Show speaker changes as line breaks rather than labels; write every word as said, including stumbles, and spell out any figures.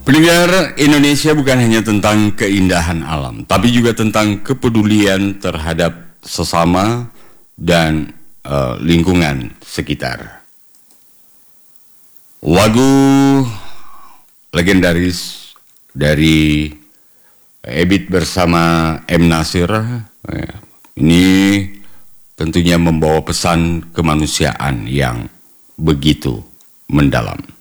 Pendengar, Indonesia bukan hanya tentang keindahan alam, tapi juga tentang kepedulian terhadap sesama dan uh, lingkungan sekitar. Lagu legendaris dari Ebit bersama M. Nasir ini tentunya membawa pesan kemanusiaan yang begitu mendalam.